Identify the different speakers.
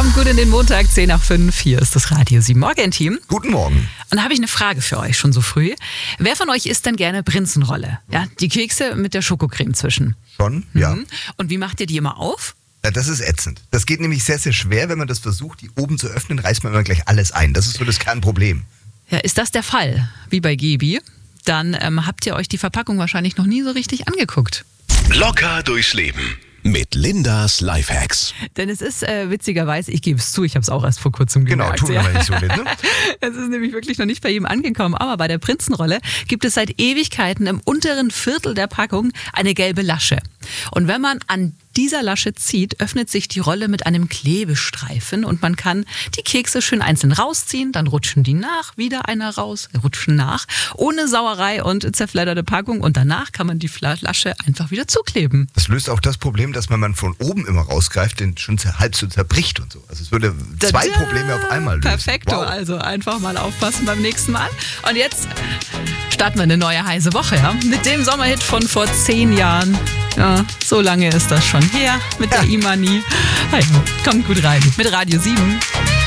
Speaker 1: Kommt gut in den Montag, 10 nach 5. Hier ist das Radio 7 Morgen-Team.
Speaker 2: Guten Morgen.
Speaker 1: Und da habe ich eine Frage für euch schon so früh. Wer von euch isst denn gerne Prinzenrolle? Ja, die Kekse mit der Schokocreme zwischen.
Speaker 2: Schon? Ja.
Speaker 1: Und wie macht ihr die immer auf?
Speaker 2: Ja, das ist ätzend. Das geht nämlich sehr, sehr schwer, wenn man das versucht, die oben zu öffnen, reißt man immer gleich alles ein. Das ist so das Kernproblem.
Speaker 1: Ja, ist das der Fall, wie bei Gebi? Dann habt ihr euch die Verpackung wahrscheinlich noch nie so richtig angeguckt.
Speaker 3: Locker durchs Leben mit Lindas Lifehacks.
Speaker 1: Denn es ist witzigerweise, ich gebe es zu, ich habe es auch erst vor kurzem gemerkt.
Speaker 2: Genau, tun wir aber nicht so nicht, ne?
Speaker 1: Es ist nämlich wirklich noch nicht bei jedem angekommen, aber bei der Prinzenrolle gibt es seit Ewigkeiten im unteren Viertel der Packung eine gelbe Lasche. Und wenn man an dieser Lasche zieht, öffnet sich die Rolle mit einem Klebestreifen und man kann die Kekse schön einzeln rausziehen, dann rutschen die nach, wieder einer raus, rutschen nach, ohne Sauerei und zerfledderte Packung und danach kann man die Lasche einfach wieder zukleben.
Speaker 2: Das löst auch das Problem, dass man von oben immer rausgreift, den schon halb so zerbricht und so. Also es würde zwei Probleme auf einmal lösen.
Speaker 1: Perfekto, wow. Also einfach mal aufpassen beim nächsten Mal. Und jetzt starten wir eine neue heiße Woche, ja? Mit dem Sommerhit von vor 10 Jahren. Ja, so lange ist das schon her mit der Imani. Also, kommt gut rein mit Radio 7.